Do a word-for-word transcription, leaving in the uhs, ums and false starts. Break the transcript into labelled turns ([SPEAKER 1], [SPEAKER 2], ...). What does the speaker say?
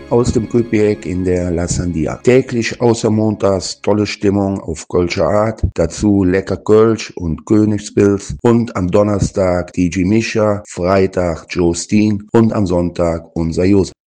[SPEAKER 1] aus dem Kühlberg in der La Sandia. Täglich außer montags tolle Stimmung auf Kölscher Art, dazu lecker Kölsch und Königspilz und am Donnerstag D J Mischa, Freitag Joe Steen und am Sonntag unser Josef.